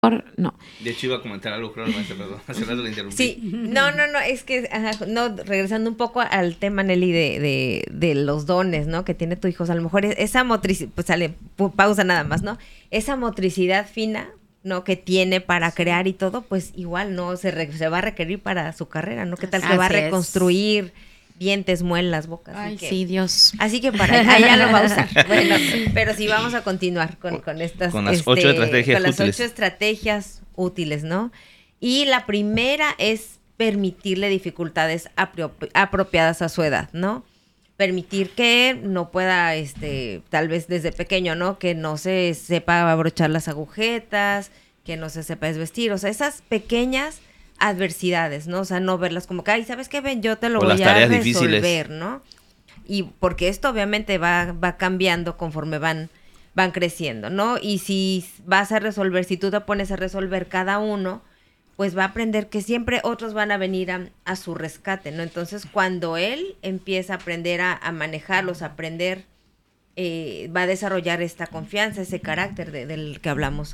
no. De hecho iba a comentar algo, creo, maestra, perdón, hace rato le interrumpí. Sí, no, es que, no, regresando un poco al tema, Nelly, de los dones, ¿no? Que tiene tu hijo, o sea, a lo mejor esa motricidad, pues sale, pausa nada más, ¿no? Esa motricidad fina, ¿no? Que tiene para crear y todo, pues igual, ¿no? Se va a requerir para su carrera, ¿no? ¿Qué tal que va a reconstruir dientes, muelas, bocas? Ay, que, sí, Dios. Así que para allá lo va a usar. Bueno, pero sí vamos a continuar con estas... Con las 8 estrategias con las útiles. 8 estrategias útiles, ¿no? Y la primera es permitirle dificultades apropiadas a su edad, ¿no? Permitir que no pueda, tal vez desde pequeño, ¿no? Que no se sepa abrochar las agujetas, que no se sepa desvestir, o sea, esas pequeñas adversidades, ¿no? O sea, no verlas como que, ay, ¿sabes qué? Ven, yo te lo voy a resolver, difíciles, ¿no? Y porque esto obviamente va cambiando conforme van creciendo, ¿no? Y si vas a resolver, si tú te pones a resolver cada uno, pues va a aprender que siempre otros van a venir a su rescate, ¿no? Entonces, cuando él empieza a aprender a manejarlos, a aprender, va a desarrollar esta confianza, ese carácter del que hablamos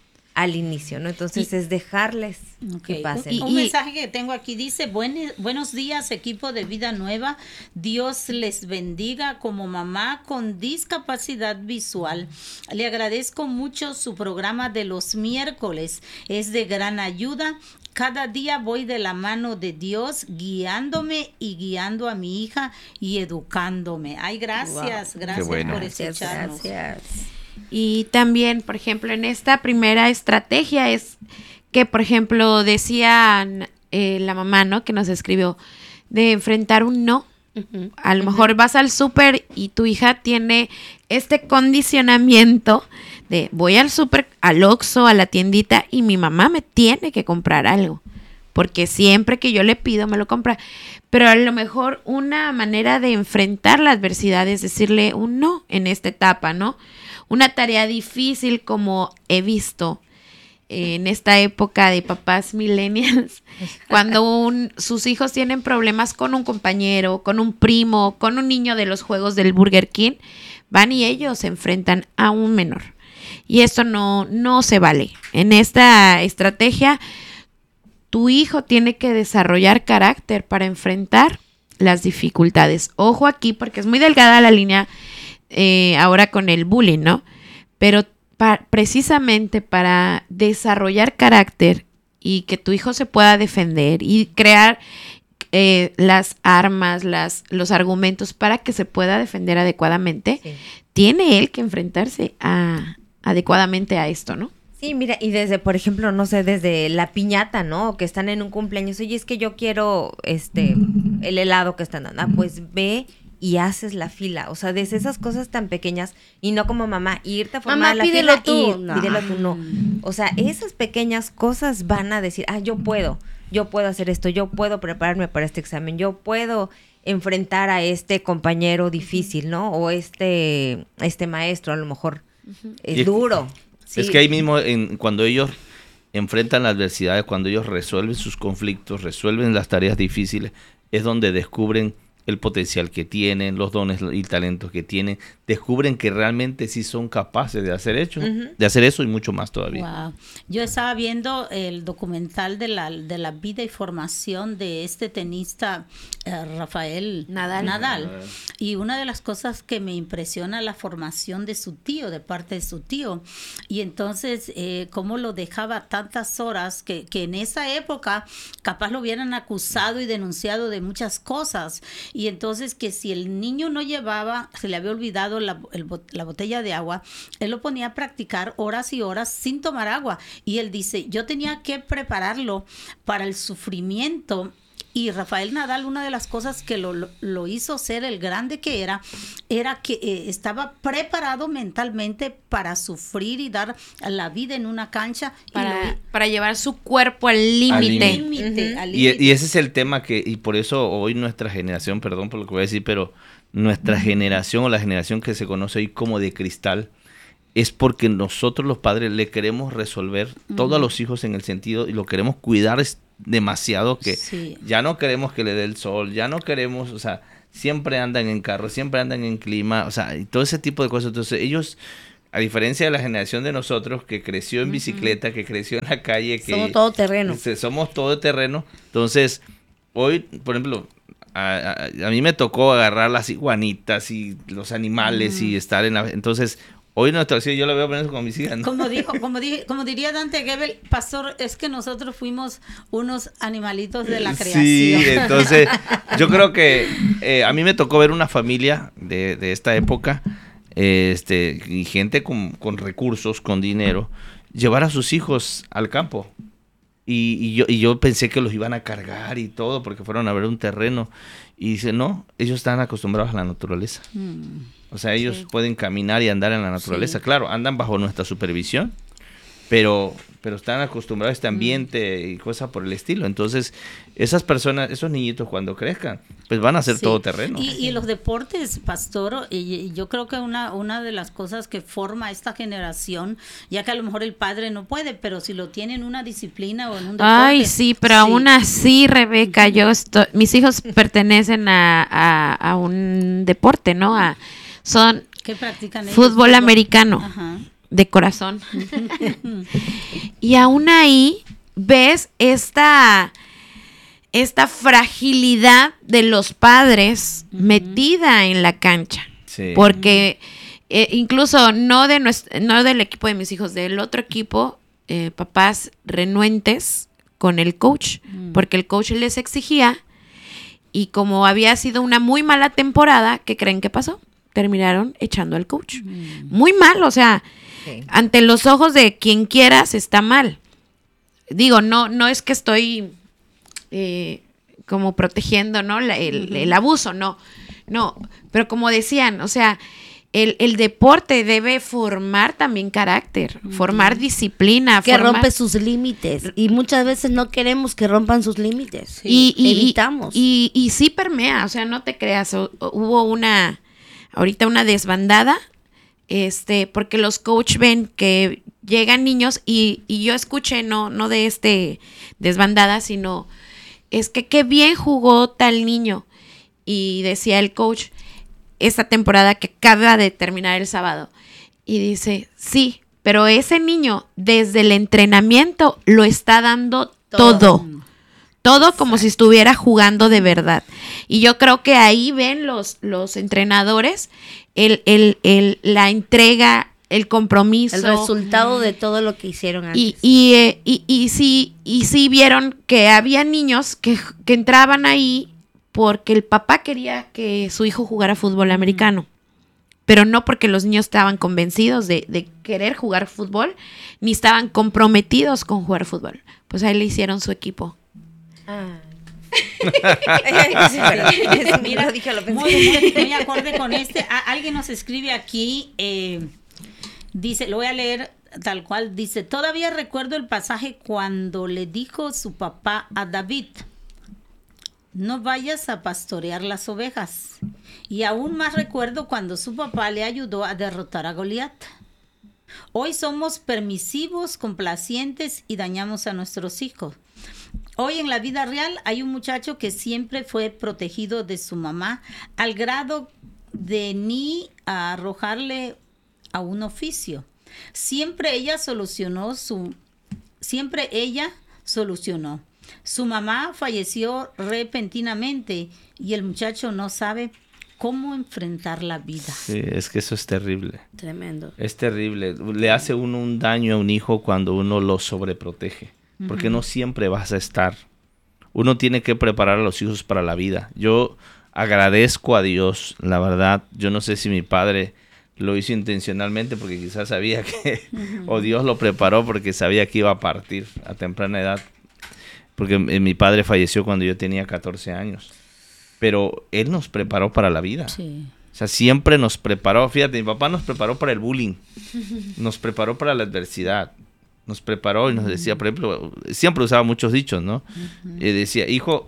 al inicio, ¿no? Entonces es dejarles que pasen. Un mensaje que tengo aquí dice: buenos días, equipo de Vida Nueva, Dios les bendiga. Como mamá con discapacidad visual, le agradezco mucho su programa de los miércoles, es de gran ayuda. Cada día voy de la mano de Dios, guiándome y guiando a mi hija y educándome. Ay, gracias, wow. Gracias bueno. por escucharnos. Gracias. Y también, por ejemplo, en esta primera estrategia es que, por ejemplo, decía la mamá, ¿no? Que nos escribió, de enfrentar un no. Uh-huh. A lo mejor vas al súper y tu hija tiene este condicionamiento de voy al súper, al Oxxo, a la tiendita y mi mamá me tiene que comprar algo. Porque siempre que yo le pido me lo compra. Pero a lo mejor una manera de enfrentar la adversidad es decirle un no en esta etapa, ¿no? Una tarea difícil, como he visto en esta época de papás millennials, cuando sus hijos tienen problemas con un compañero, con un primo, con un niño de los juegos del Burger King, van y ellos se enfrentan a un menor. Y esto no se vale. En esta estrategia, tu hijo tiene que desarrollar carácter para enfrentar las dificultades. Ojo aquí, porque es muy delgada la línea ahora con el bullying, ¿no? Pero precisamente para desarrollar carácter y que tu hijo se pueda defender y crear las armas, los argumentos para que se pueda defender adecuadamente, sí, tiene él que enfrentarse adecuadamente a esto, ¿no? Sí, mira, y desde, por ejemplo, no sé, desde la piñata, ¿no? Que están en un cumpleaños, oye, es que yo quiero el helado que están dando. Pues ve y haces la fila, o sea, desde esas cosas tan pequeñas, y no como mamá, irte a formar la pídelo fila tú. Pídelo tú, no. O sea, esas pequeñas cosas van a decir, yo puedo hacer esto, yo puedo prepararme para este examen, yo puedo enfrentar a este compañero difícil, ¿no? O este maestro, a lo mejor es duro. Sí. Es que ahí mismo, cuando ellos enfrentan las adversidades, cuando ellos resuelven sus conflictos, resuelven las tareas difíciles, es donde descubren el potencial que tienen, los dones y talentos que tienen, descubren que realmente sí son capaces de hacer eso y mucho más todavía. Wow. Yo estaba viendo el documental de la vida y formación de este tenista Rafael Nadal. Y una de las cosas que me impresiona la formación de su tío, de parte de su tío, y entonces cómo lo dejaba tantas horas que en esa época capaz lo hubieran acusado y denunciado de muchas cosas. Y entonces que si el niño no llevaba, se le había olvidado la botella de agua, él lo ponía a practicar horas y horas sin tomar agua. Y él dice, yo tenía que prepararlo para el sufrimiento. Y Rafael Nadal, una de las cosas que lo hizo ser el grande que era que estaba preparado mentalmente para sufrir y dar la vida en una cancha. Para llevar su cuerpo al límite. Y ese es el tema y por eso hoy nuestra generación, perdón por lo que voy a decir, pero nuestra generación o la generación que se conoce hoy como de cristal, es porque nosotros los padres le queremos resolver todo a los hijos en el sentido y lo queremos cuidar demasiado que ya no queremos que le dé el sol, ya no queremos, o sea, siempre andan en carro, siempre andan en clima, o sea, y todo ese tipo de cosas. Entonces ellos A diferencia de la generación de nosotros que creció en bicicleta, que creció en la calle, que somos todo terreno. Somos todo terreno. Entonces, hoy, por ejemplo, a mí me tocó agarrar las iguanitas y los animales y estar en la... Entonces, hoy nuestra acción yo la veo poner con mis hijas, ¿no? Como diría Dante Gebel, pastor, es que nosotros fuimos unos animalitos de la creación. Sí, entonces yo creo que a mí me tocó ver una familia de esta época, y gente con recursos, con dinero, llevar a sus hijos al campo. Y yo pensé que los iban a cargar y todo porque fueron a ver un terreno. Y dice, no, ellos están acostumbrados a la naturaleza. O sea, ellos pueden caminar y andar en la naturaleza. Sí. Claro, andan bajo nuestra supervisión, pero están acostumbrados a este ambiente y cosas por el estilo. Entonces, esas personas, esos niñitos cuando crezcan, pues van a ser todo terreno. Y los deportes, pastor, y yo creo que una de las cosas que forma esta generación, ya que a lo mejor el padre no puede, pero si lo tiene en una disciplina o en un deporte. Ay, sí, pero aún así, Rebeca, mis hijos pertenecen a un deporte, ¿no? Son ¿qué practican ellos? Fútbol americano. Ajá. De corazón. Y aún ahí ves esta fragilidad de los padres metida en la cancha. Sí. Porque incluso no del equipo de mis hijos, del otro equipo, papás renuentes con el coach, porque el coach les exigía, y como había sido una muy mala temporada, ¿qué creen que pasó? Terminaron echando al coach. Muy mal, o sea, ante los ojos de quien quieras está mal. Digo, no es que estoy como protegiendo, ¿no? El abuso, no, pero como decían, o sea, el deporte debe formar también carácter, formar disciplina. Que rompe sus límites, y muchas veces no queremos que rompan sus límites, evitamos. Y sí permea, o sea, no te creas, hubo ahorita una desbandada, porque los coach ven que llegan niños y yo escuché, no de desbandada, sino es que qué bien jugó tal niño, y decía el coach esta temporada que acaba de terminar el sábado, y dice, sí, pero ese niño desde el entrenamiento lo está dando todo como si estuviera jugando de verdad. Y yo creo que ahí ven los entrenadores la entrega, el compromiso, el resultado de todo lo que hicieron antes. Y sí vieron que había niños que entraban ahí porque el papá quería que su hijo jugara fútbol americano, pero no porque los niños estaban convencidos de querer jugar fútbol, ni estaban comprometidos con jugar fútbol. Pues ahí le hicieron su equipo. Mira, muy acorde con alguien nos escribe aquí, dice, lo voy a leer tal cual, dice, todavía recuerdo el pasaje cuando le dijo su papá a David, no vayas a pastorear las ovejas, y aún más recuerdo cuando su papá le ayudó a derrotar a Goliat. Hoy somos permisivos, complacientes y dañamos a nuestros hijos. Hoy en la vida real hay un muchacho que siempre fue protegido de su mamá al grado de ni arrojarle a un oficio. Siempre ella solucionó. Su mamá falleció repentinamente y el muchacho no sabe cómo enfrentar la vida. Sí, es que eso es terrible. Tremendo. Es terrible. Le hace uno un daño a un hijo cuando uno lo sobreprotege. Porque no siempre vas a estar. Uno tiene que preparar a los hijos para la vida. Yo agradezco a Dios, la verdad. Yo no sé si mi padre lo hizo intencionalmente porque quizás sabía que... o Dios lo preparó porque sabía que iba a partir a temprana edad. Porque mi padre falleció cuando yo tenía 14 años. Pero Él nos preparó para la vida. Sí. O sea, siempre nos preparó. Fíjate, mi papá nos preparó para el bullying. Nos preparó para la adversidad. Nos preparó y nos decía, por ejemplo, siempre usaba muchos dichos, ¿no? Decía, hijo,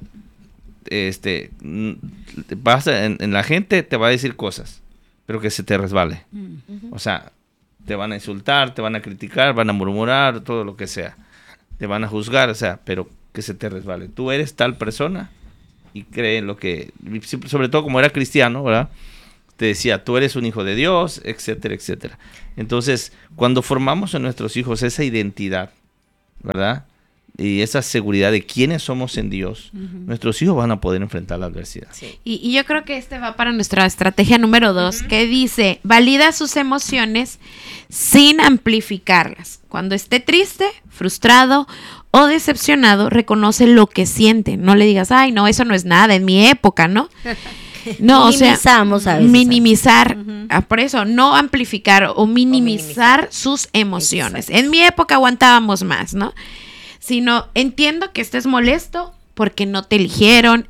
vas en la gente te va a decir cosas, pero que se te resbale. O sea, te van a insultar, te van a criticar, van a murmurar, todo lo que sea. Te van a juzgar, o sea, pero que se te resbale. Tú eres tal persona y cree en lo que, sobre todo como era cristiano, ¿verdad? te decía, tú eres un hijo de Dios, etcétera, etcétera. Entonces, cuando formamos en nuestros hijos esa identidad, ¿verdad? Y esa seguridad de quiénes somos en Dios, nuestros hijos van a poder enfrentar la adversidad. Sí. Y yo creo que va para nuestra estrategia número 2, que dice, valida sus emociones sin amplificarlas. Cuando esté triste, frustrado o decepcionado, reconoce lo que siente. No le digas, ay, no, eso no es nada, en mi época, ¿no? No, minimizamos a veces. Minimizar, por eso, no amplificar o minimizar sus emociones. Exacto. En mi época aguantábamos más, ¿no? Sino, entiendo que estés molesto porque no te eligieron,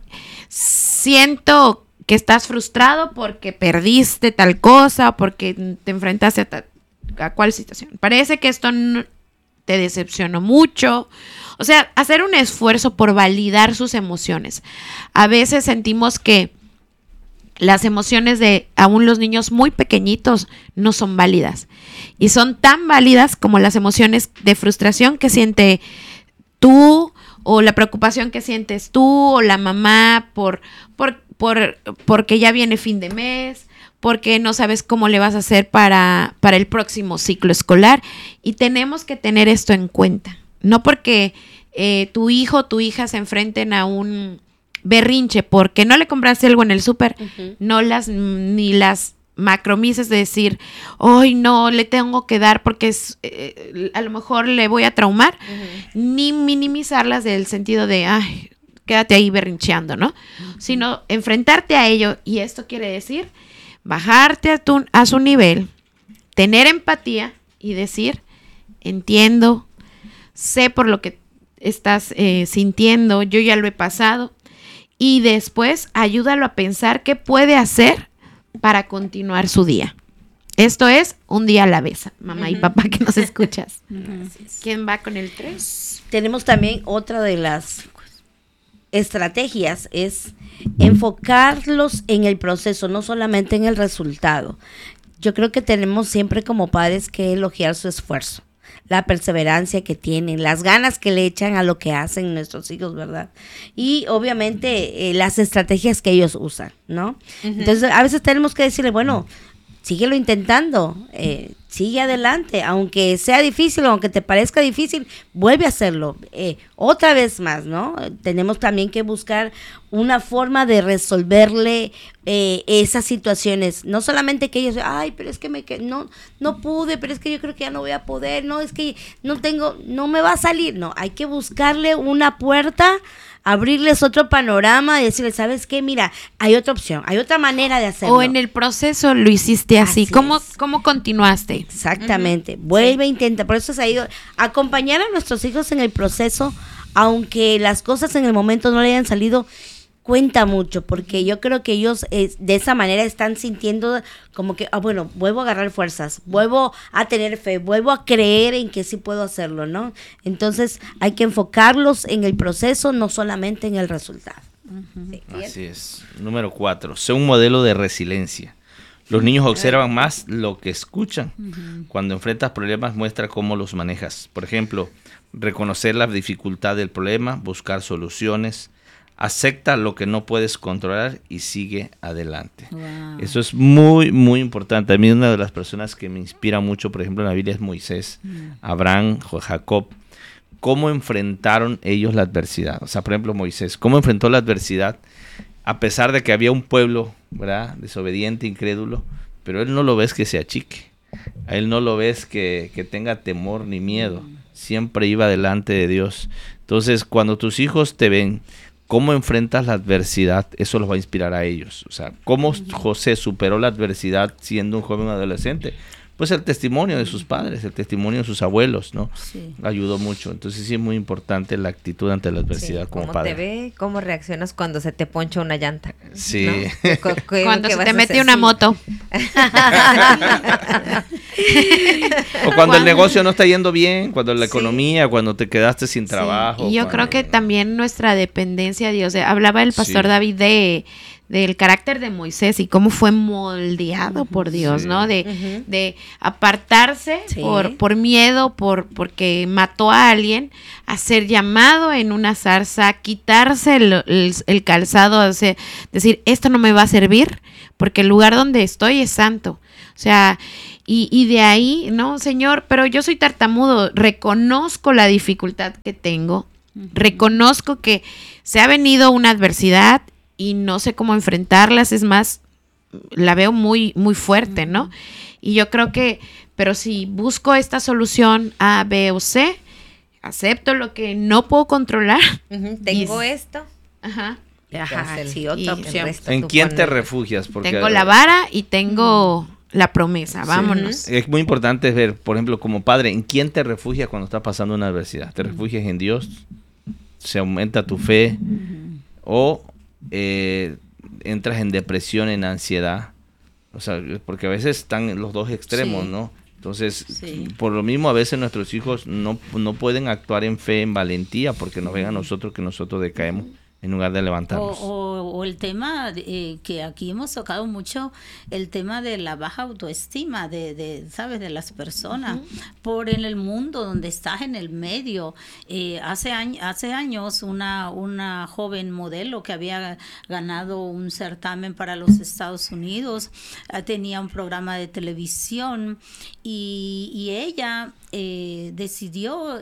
siento que estás frustrado porque perdiste tal cosa, porque te enfrentaste a cuál situación. Parece que esto te decepcionó mucho. O sea, hacer un esfuerzo por validar sus emociones. A veces sentimos que las emociones de aún los niños muy pequeñitos no son válidas. Y son tan válidas como las emociones de frustración que siente tú, o la preocupación que sientes tú, o la mamá porque ya viene fin de mes, porque no sabes cómo le vas a hacer para el próximo ciclo escolar. Y tenemos que tener esto en cuenta. No porque tu hijo o tu hija se enfrenten a un berrinche porque no le compraste algo en el súper, ni las macromises de decir, hoy no le tengo que dar porque a lo mejor le voy a traumar, ni minimizarlas del sentido de, ay, quédate ahí berrincheando, ¿no? Sino enfrentarte a ello, y esto quiere decir bajarte a su nivel, tener empatía y decir, entiendo, sé por lo que estás sintiendo, yo ya lo he pasado, y después ayúdalo a pensar qué puede hacer para continuar su día. Esto es un día a la vez, mamá y papá que nos escuchas. ¿Quién va con el 3? Tenemos también otra de las estrategias, es enfocarlos en el proceso, no solamente en el resultado. Yo creo que tenemos siempre como padres que elogiar su esfuerzo, la perseverancia que tienen, las ganas que le echan a lo que hacen nuestros hijos, ¿verdad? Y obviamente las estrategias que ellos usan, ¿no? Entonces, a veces tenemos que decirle, bueno, síguelo intentando, sigue adelante, aunque sea difícil o aunque te parezca difícil, vuelve a hacerlo, otra vez más, ¿no? Tenemos también que buscar una forma de resolverle esas situaciones, no solamente que ellos, ay, pero es que no pude, pero es que yo creo que ya no voy a poder, no, es que no me va a salir, no, hay que buscarle una puerta, abrirles otro panorama y decirles, ¿sabes qué? Mira, hay otra opción, hay otra manera de hacerlo. O en el proceso lo hiciste así. ¿Cómo continuaste? Exactamente. Vuelve, intenta. Por eso se ha ido acompañar a nuestros hijos en el proceso, aunque las cosas en el momento no le hayan salido, cuenta mucho, porque yo creo que ellos de esa manera están sintiendo como que, bueno, vuelvo a agarrar fuerzas, vuelvo a tener fe, vuelvo a creer en que sí puedo hacerlo, ¿no? Entonces hay que enfocarlos en el proceso, no solamente en el resultado. Sí, así es. Número 4, sé un modelo de resiliencia. Los niños observan más lo que escuchan. Cuando enfrentas problemas, muestra cómo los manejas. Por ejemplo, reconocer la dificultad del problema, buscar soluciones, acepta lo que no puedes controlar y sigue adelante. Wow. Eso es muy, muy importante. A mí una de las personas que me inspira mucho, por ejemplo, en la Biblia es Moisés, Abraham, Jacob. ¿Cómo enfrentaron ellos la adversidad? O sea, por ejemplo, Moisés, ¿cómo enfrentó la adversidad? A pesar de que había un pueblo, ¿verdad?, desobediente, incrédulo, pero él no lo ves que se achique. A él no lo ves que tenga temor ni miedo. Siempre iba delante de Dios. Entonces, cuando tus hijos te ven cómo enfrentas la adversidad, eso los va a inspirar a ellos. O sea, cómo José superó la adversidad siendo un joven adolescente. Pues el testimonio de sus padres, el testimonio de sus abuelos, ¿no? Sí. Ayudó mucho. Entonces sí es muy importante la actitud ante la adversidad como padre. ¿Cómo te ve? ¿Cómo reaccionas cuando se te poncha una llanta? Sí. ¿No? Cuando se te mete una moto. O cuando el negocio no está yendo bien, cuando la economía, cuando te quedaste sin trabajo. Y yo creo que también nuestra dependencia a Dios. Hablaba el pastor David de del carácter de Moisés y cómo fue moldeado por Dios, ¿no? De apartarse por miedo, porque mató a alguien, a ser llamado en una zarza, quitarse el calzado, o sea, decir, esto no me va a servir, porque el lugar donde estoy es santo. O sea, y de ahí, no, Señor, pero yo soy tartamudo, reconozco la dificultad que tengo, reconozco que se ha venido una adversidad y no sé cómo enfrentarlas, es más, la veo muy, muy fuerte, ¿no? Y yo creo que, pero si busco esta solución A, B o C, acepto lo que no puedo controlar. Tengo esto. Ajá. Sí, otra opción. ¿En quién te refugias? Porque tengo la vara y tengo la promesa, vámonos. Es muy importante ver, por ejemplo, como padre, ¿en quién te refugias cuando estás pasando una adversidad? ¿Te refugias en Dios? ¿Se aumenta tu fe? ¿O entras en depresión, en ansiedad? O sea, porque a veces están en los dos extremos, ¿no? Entonces, por lo mismo, a veces nuestros hijos no pueden actuar en fe, en valentía, porque nos ven a nosotros que nosotros decaemos en lugar de levantarnos. O el tema que aquí hemos tocado mucho, el tema de la baja autoestima ¿sabes? De las personas, por en el mundo donde estás en el medio. Hace años una joven modelo que había ganado un certamen para los Estados Unidos, tenía un programa de televisión y ella decidió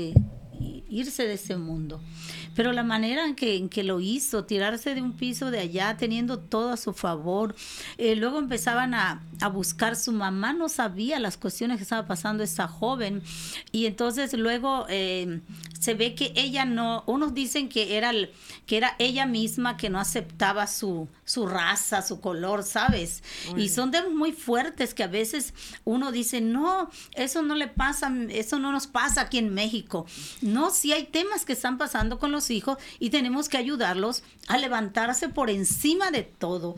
irse de ese mundo. Pero la manera en que lo hizo, tirarse de un piso de allá, teniendo todo a su favor, luego empezaban a buscar, su mamá no sabía las cuestiones que estaba pasando esta joven, y entonces luego se ve que ella no, unos dicen que era ella misma que no aceptaba su raza, su color, ¿sabes? Y son temas muy fuertes que a veces uno dice, no, eso no le pasa, eso no nos pasa aquí en México. No, sí hay temas que están pasando con los hijos y tenemos que ayudarlos a levantarse por encima de todo.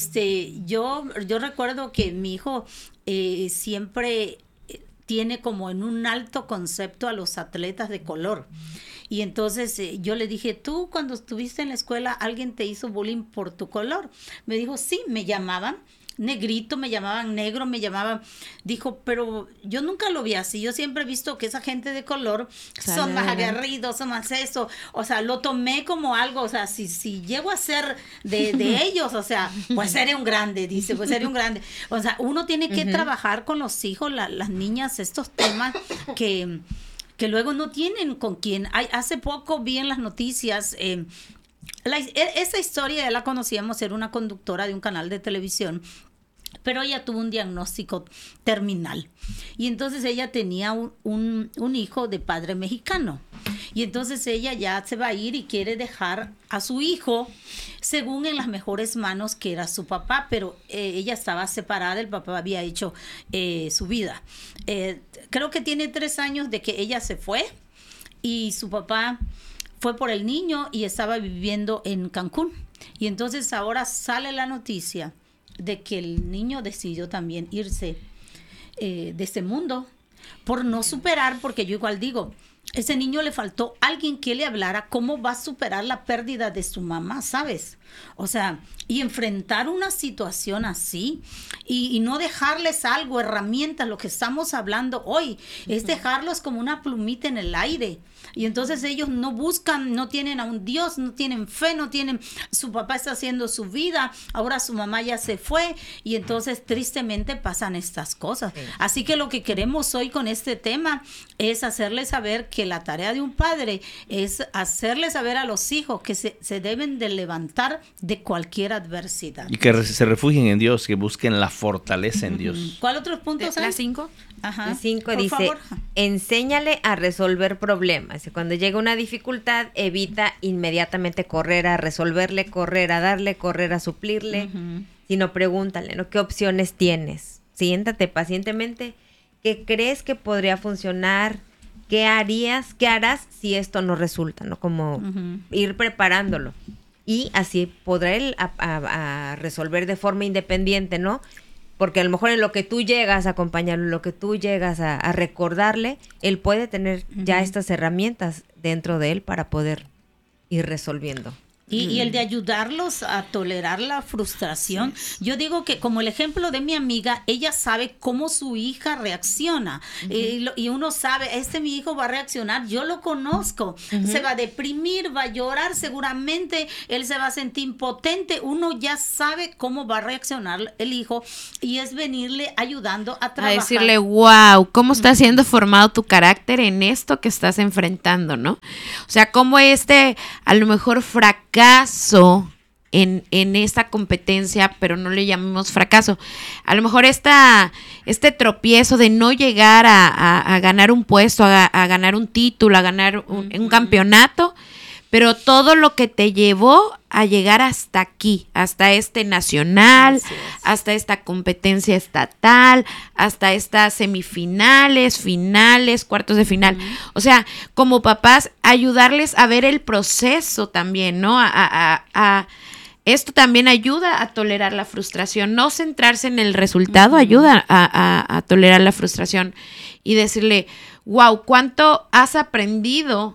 Yo recuerdo que mi hijo siempre tiene como en un alto concepto a los atletas de color. Y entonces yo le dije, tú cuando estuviste en la escuela, ¿alguien te hizo bullying por tu color? Me dijo, sí, me llamaban negrito, me llamaban negro, me llamaban, dijo, pero yo nunca lo vi así, yo siempre he visto que esa gente de color son más aguerridos, son más eso, o sea, lo tomé como algo, o sea, si llego a ser de ellos, o sea, pues seré un grande, dice, pues seré un grande, o sea, uno tiene que trabajar con los hijos, las niñas, estos temas que luego no tienen con quién. Hace poco vi en las noticias, esa historia ya la conocíamos, era una conductora de un canal de televisión, pero ella tuvo un diagnóstico terminal y entonces ella tenía un hijo de padre mexicano y entonces ella ya se va a ir y quiere dejar a su hijo según en las mejores manos que era su papá, pero ella estaba separada, el papá había hecho su vida. Creo que tiene 3 años de que ella se fue y su papá fue por el niño y estaba viviendo en Cancún. Y entonces ahora sale la noticia de que el niño decidió también irse de este mundo por no superar, porque yo igual digo, ese niño le faltó alguien que le hablara cómo va a superar la pérdida de su mamá, ¿sabes? O sea, y enfrentar una situación así y no dejarles algo, herramientas, lo que estamos hablando hoy, es dejarlos como una plumita en el aire. Y entonces ellos no buscan, no tienen a un Dios, no tienen fe, no tienen, su papá está haciendo su vida, ahora su mamá ya se fue y entonces tristemente pasan estas cosas. Sí. Así que lo que queremos hoy con este tema es hacerles saber que la tarea de un padre es hacerles saber a los hijos que se deben de levantar de cualquier adversidad. Y que se refugien en Dios, que busquen la fortaleza en Dios. ¿Cuál otros puntos hay? ¿Las 5? Ajá. 5 dice, favor. Enséñale a resolver problemas. Cuando llega una dificultad, evita inmediatamente correr a resolverle, correr a darle, correr a suplirle, sino pregúntale, ¿no? ¿Qué opciones tienes? Siéntate pacientemente. ¿Qué crees que podría funcionar? ¿Qué harías? ¿Qué harás si esto no resulta? ¿No? Como ir preparándolo. Y así podrá él a resolver de forma independiente, ¿no? Porque a lo mejor en lo que tú llegas a acompañarlo, en lo que tú llegas a recordarle, él puede tener ya estas herramientas dentro de él para poder ir resolviendo. Y el de ayudarlos a tolerar la frustración. Yo digo que como el ejemplo de mi amiga, ella sabe cómo su hija reacciona. Y uno sabe, mi hijo va a reaccionar, yo lo conozco. Se va a deprimir, va a llorar, seguramente él se va a sentir impotente. Uno ya sabe cómo va a reaccionar el hijo y es venirle ayudando a trabajar. A decirle, wow, cómo está siendo formado tu carácter en esto que estás enfrentando, ¿no? O sea, cómo a lo mejor fracaso en esta competencia, pero no le llamemos fracaso. A lo mejor este tropiezo de no llegar a ganar un puesto, a ganar un título, a ganar un campeonato, pero todo lo que te llevó a llegar hasta aquí, hasta este nacional, hasta esta competencia estatal, hasta estas semifinales, finales, cuartos de final. O sea, como papás, ayudarles a ver el proceso también, ¿no? Esto también ayuda a tolerar la frustración. No centrarse en el resultado ayuda a tolerar la frustración y decirle, wow, ¿cuánto has aprendido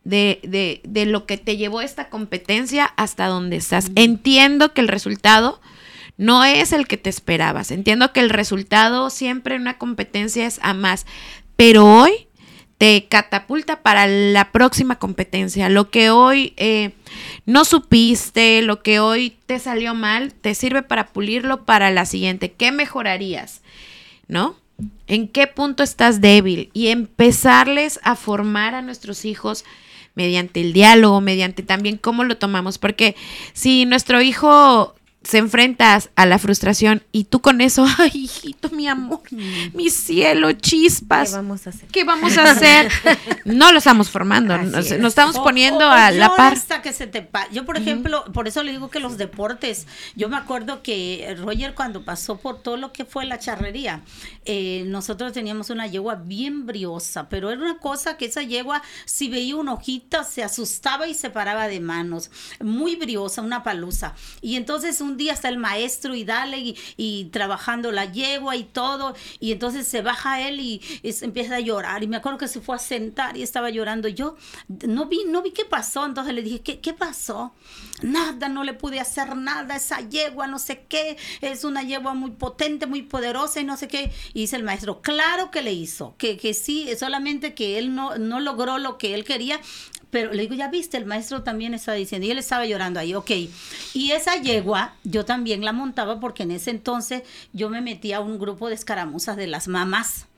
de lo que te llevó esta competencia hasta donde estás? Entiendo que el resultado no es el que te esperabas. Entiendo que el resultado siempre en una competencia es a más. Pero hoy te catapulta para la próxima competencia. Lo que hoy no supiste, lo que hoy te salió mal, te sirve para pulirlo para la siguiente. ¿Qué mejorarías? ¿No? ¿En qué punto estás débil? Y empezarles a formar a nuestros hijos mediante el diálogo, mediante también cómo lo tomamos. Porque si nuestro hijo se enfrenta a la frustración y tú con eso, ay, hijito, mi amor, mi cielo, chispas. ¿Qué vamos a hacer? No lo estamos formando, nos estamos poniendo a la par. Hasta que yo, por ejemplo, por eso le digo que los deportes, yo me acuerdo que Roger cuando pasó por todo lo que fue la charrería, nosotros teníamos una yegua bien briosa, pero era una cosa que esa yegua, si veía una hojita, se asustaba y se paraba de manos. Muy briosa, una palusa. Y entonces un día está el maestro y dale y trabajando la yegua y todo, y entonces se baja él y empieza a llorar, y me acuerdo que se fue a sentar y estaba llorando. Yo no vi qué pasó, entonces le dije, ¿qué pasó? Nada, no le pude hacer nada, esa yegua no sé qué, es una yegua muy potente, muy poderosa y no sé qué. Y dice el maestro, claro que le hizo, que sí, solamente que él no logró lo que él quería. Pero le digo, ya viste, el maestro también está diciendo, y él estaba llorando ahí, ok. Y esa yegua, yo también la montaba porque en ese entonces yo me metía a un grupo de escaramuzas de las mamás.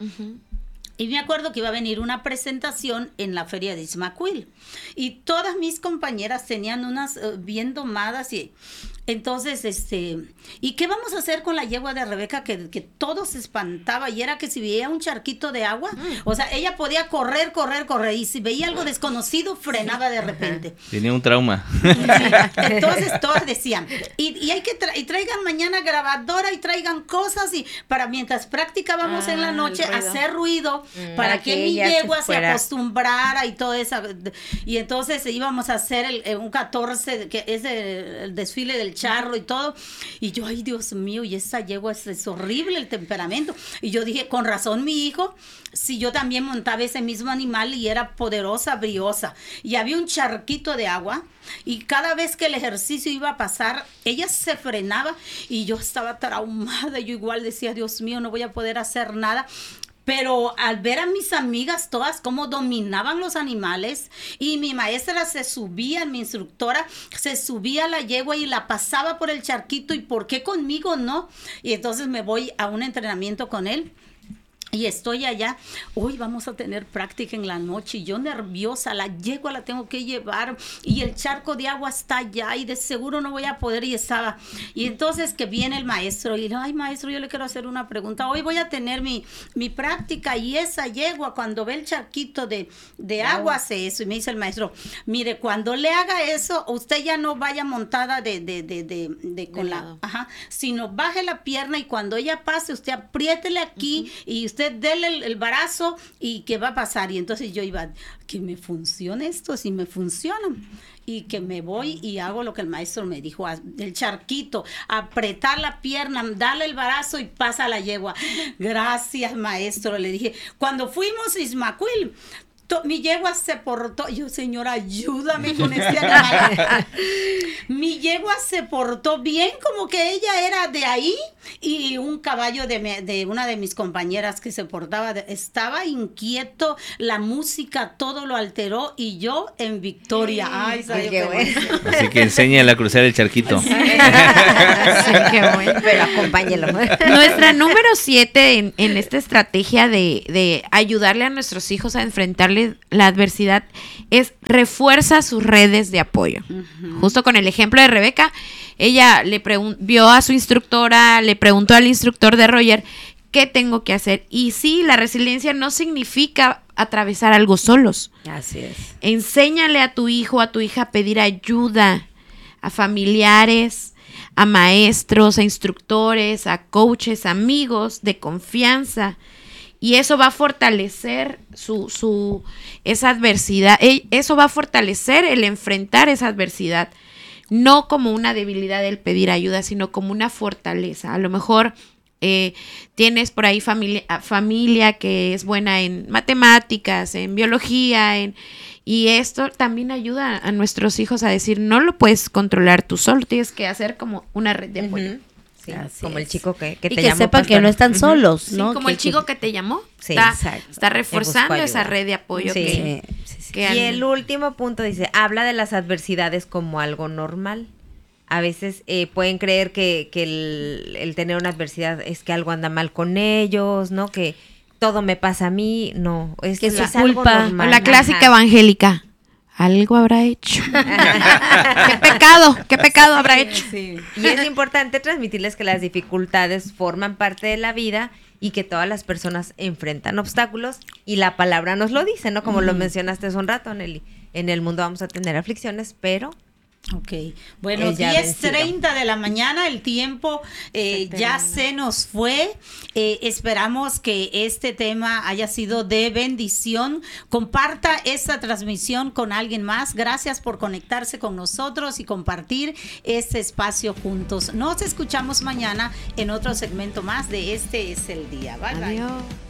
Y me acuerdo que iba a venir una presentación en la feria de Ismaquil. Y todas mis compañeras tenían unas bien domadas y... Entonces, ¿y qué vamos a hacer con la yegua de Rebeca que todo se espantaba? Y era que si veía un charquito de agua, o sea, ella podía correr, y si veía algo desconocido, frenaba de repente. Tenía un trauma. Sí. Entonces, todas decían, y hay que traigan mañana grabadora y traigan cosas y para mientras practicábamos en la noche, hacer ruido para que mi yegua se acostumbrara y todo eso. Y entonces íbamos a hacer un 14, que es el desfile del charro y todo, y yo, ay Dios mío, y esa yegua es horrible el temperamento, y yo dije, con razón mi hijo, si yo también montaba ese mismo animal y era poderosa, briosa, y había un charquito de agua, y cada vez que el ejercicio iba a pasar, ella se frenaba, y yo estaba traumada, yo igual decía, Dios mío, no voy a poder hacer nada. Pero al ver a mis amigas todas cómo dominaban los animales y mi maestra mi instructora se subía a la yegua y la pasaba por el charquito, y ¿por qué conmigo no? Y entonces me voy a un entrenamiento con él. Y estoy allá, hoy vamos a tener práctica en la noche, y yo nerviosa, la yegua la tengo que llevar, y el charco de agua está allá, y de seguro no voy a poder, y entonces que viene el maestro, y ay maestro, yo le quiero hacer una pregunta, hoy voy a tener mi práctica, y esa yegua cuando ve el charquito de agua hace eso, y me dice el maestro, mire, cuando le haga eso, usted ya no vaya montada sino baje la pierna, y cuando ella pase, usted apriétele aquí, y usted déle el brazo, y que va a pasar. Y entonces yo iba, que me funcione esto, si me funciona, y que me voy y hago lo que el maestro me dijo, el charquito, apretar la pierna, darle el brazo y pasa la yegua. Gracias maestro, le dije. Cuando fuimos a Ismaquil, mi yegua se portó, yo, señora, ayúdame con este animal. Mi yegua se portó bien, como que ella era de ahí, y un caballo de una de mis compañeras que se portaba, estaba inquieto, la música todo lo alteró, y yo en victoria. Ay, qué bueno. Así que enséñale a cruzar el charquito. Sí, qué bueno. Pero acompáñelo. Nuestra número 7 en esta estrategia de ayudarle a nuestros hijos a enfrentarle la adversidad es refuerza sus redes de apoyo. Justo con el ejemplo de Rebeca, ella vio a su instructora, le preguntó al instructor de Roger, ¿qué tengo que hacer? Y sí, la resiliencia no significa atravesar algo solos. Así es. Enséñale a tu hijo, a tu hija a pedir ayuda a familiares, a maestros, a instructores, a coaches, amigos de confianza. Y eso va a fortalecer esa adversidad. Eso va a fortalecer el enfrentar esa adversidad. No como una debilidad el pedir ayuda, sino como una fortaleza. A lo mejor tienes por ahí familia que es buena en matemáticas, en biología, y esto también ayuda a nuestros hijos a decir, no lo puedes controlar tú solo, tienes que hacer como una red de apoyo. Sí, como el chico que te y que llamó. sepan que no están solos, ¿no? Sí, como el chico que te llamó. Sí, está reforzando esa red de apoyo. Sí. Y el último punto dice, habla de las adversidades como algo normal. A veces pueden creer que el tener una adversidad es que algo anda mal con ellos, ¿no? Que todo me pasa a mí. No, es que es algo normal. La clásica evangélica. Algo habrá hecho. ¿Qué pecado habrá hecho? Sí. Y es importante transmitirles que las dificultades forman parte de la vida y que todas las personas enfrentan obstáculos, y la palabra nos lo dice, ¿no? Como lo mencionaste hace un rato, Nelly. En el mundo vamos a tener aflicciones, pero... Ok, bueno, 10:30 de la mañana, el tiempo ya se nos fue. Esperamos que este tema haya sido de bendición. Comparta esta transmisión con alguien más. Gracias por conectarse con nosotros y compartir este espacio juntos. Nos escuchamos mañana en otro segmento más de Este es el Día. Bye, bye. Adiós.